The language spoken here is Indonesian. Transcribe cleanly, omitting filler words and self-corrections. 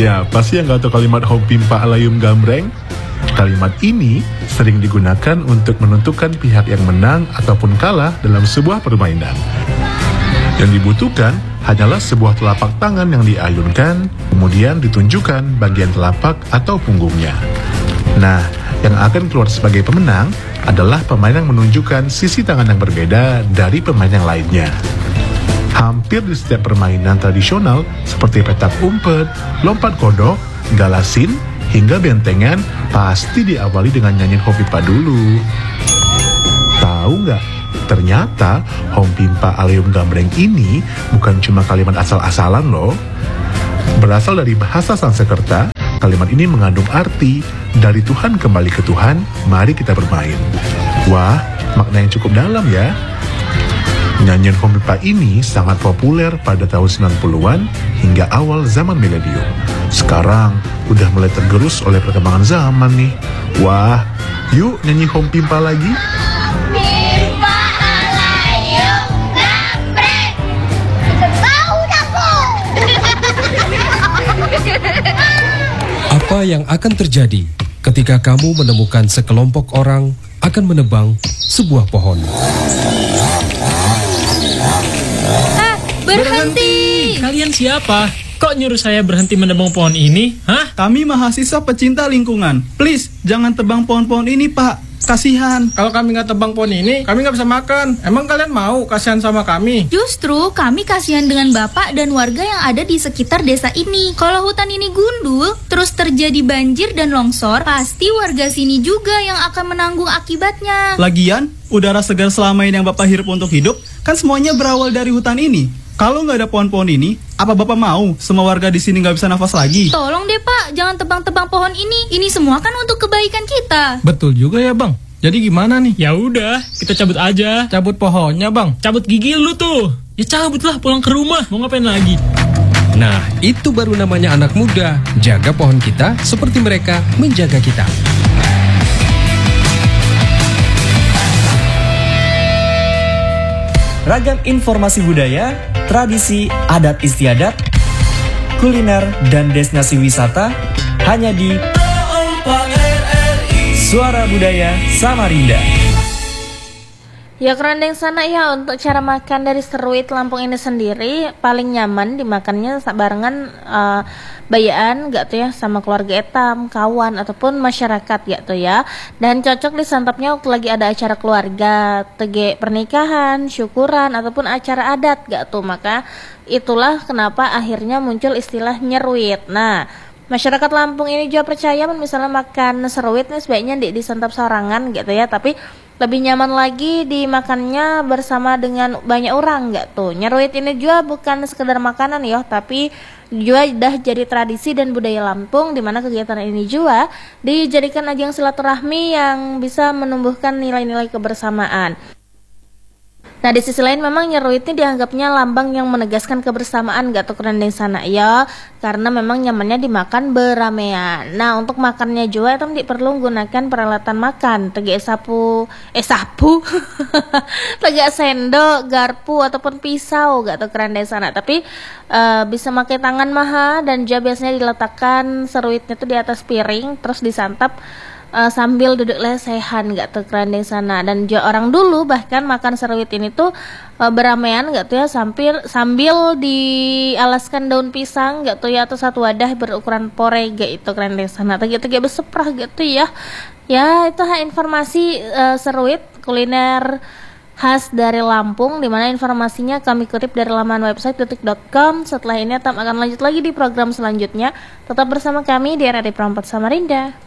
Siapa sih yang gak tahu kalimat Hompimpa Alayum Gambreng? Kalimat ini sering digunakan untuk menentukan pihak yang menang ataupun kalah dalam sebuah permainan. Yang dibutuhkan hanyalah sebuah telapak tangan yang diayunkan, kemudian ditunjukkan bagian telapak atau punggungnya. Nah, yang akan keluar sebagai pemenang adalah pemain yang menunjukkan sisi tangan yang berbeda dari pemain yang lainnya. Hampir di setiap permainan tradisional seperti petak umpet, lompat kodok, galasin, hingga bentengan pasti diawali dengan nyanyian Hompimpa dulu. Tahu nggak? Ternyata Hompimpa Alayum Gambreng ini bukan cuma kalimat asal-asalan loh. Berasal dari bahasa Sanskerta, kalimat ini mengandung arti dari Tuhan kembali ke Tuhan, mari kita bermain. Wah, makna yang cukup dalam ya. Nyanyian Hompimpa ini sangat populer pada tahun 90-an hingga awal zaman milenium. Sekarang udah mulai tergerus oleh perkembangan zaman nih. Wah, yuk nyanyi Hompimpa lagi. Hompimpa Alayum Gambreng. Tahu aku. Apa yang akan terjadi ketika kamu menemukan sekelompok orang akan menebang sebuah pohon? Berhenti! Kalian siapa? Kok nyuruh saya berhenti menebang pohon ini? Hah? Kami mahasiswa pecinta lingkungan. Please, jangan tebang pohon-pohon ini, Pak. Kasihan. Kalau kami nggak tebang pohon ini, kami nggak bisa makan. Emang kalian mau kasihan sama kami? Justru kami kasihan dengan Bapak dan warga yang ada di sekitar desa ini. Kalau hutan ini gundul, terus terjadi banjir dan longsor, pasti warga sini juga yang akan menanggung akibatnya. Lagian, udara segar selama ini yang Bapak hirup untuk hidup, kan semuanya berawal dari hutan ini. Kalau nggak ada pohon-pohon ini, apa Bapak mau semua warga di sini nggak bisa nafas lagi? Tolong deh Pak, jangan tebang-tebang pohon ini. Ini semua kan untuk kebaikan kita. Betul juga ya Bang. Jadi gimana nih? Ya udah, kita cabut aja. Cabut pohonnya Bang. Cabut gigi lu tuh. Ya cabutlah, pulang ke rumah. Mau ngapain lagi? Nah, itu baru namanya anak muda. Jaga pohon kita seperti mereka menjaga kita. Ragam informasi budaya, tradisi, adat istiadat, kuliner, dan destinasi wisata hanya di Suara Budaya Samarinda. Ya kerandeng sana ya, untuk cara makan dari seruit Lampung ini sendiri paling nyaman dimakannya barengan bayaan gak tuh ya sama keluarga etam, kawan ataupun masyarakat gak tuh ya. Dan cocok disantapnya waktu lagi ada acara keluarga, tege pernikahan, syukuran ataupun acara adat gak tuh. Maka itulah kenapa akhirnya muncul istilah nyeruit. Nah, masyarakat Lampung ini juga percaya misalnya makan seruit nih sebaiknya disantap sorangan gitu ya, tapi lebih nyaman lagi dimakannya bersama dengan banyak orang nggak tuh. Nyeruit ini juga bukan sekedar makanan ya, tapi juga udah jadi tradisi dan budaya Lampung, di mana kegiatan ini juga dijadikan ajang silaturahmi yang bisa menumbuhkan nilai-nilai kebersamaan. Nah di sisi lain memang nyeruit ini dianggapnya lambang yang menegaskan kebersamaan gak tuh kerendeng sana ya, karena memang nyamannya dimakan beramean. Nah untuk makannya juga itu perlu menggunakan peralatan makan, tegak sapu tegak sendok, garpu ataupun pisau gak tuh kerendeng sana. Tapi bisa pakai tangan maha, dan juga biasanya diletakkan seruitnya tuh di atas piring terus disantap sambil duduk lesehan gak tuh kerandeng sana. Dan juga orang dulu bahkan makan seruit ini tuh beramean gak tuh ya, sambil dialaskan daun pisang gak tuh ya, atau satu wadah berukuran porege itu kerandeng sana. Tegi-tegi beseprah gitu ya. Ya itu informasi seruit kuliner khas dari Lampung, dimana informasinya kami kutip dari laman website detik.com. Setelah ini akan lanjut lagi di program selanjutnya. Tetap bersama kami di RRI Perempat Samarinda.